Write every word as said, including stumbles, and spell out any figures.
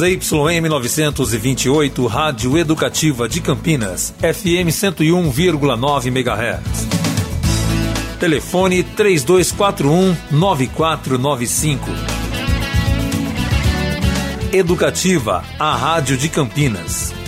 Y M novecentos e vinte e oito, Rádio Educativa de Campinas, F M cento e um vírgula nove megahertz. Telefone três dois quatro um, nove quatro nove cinco. Educativa, a rádio de Campinas.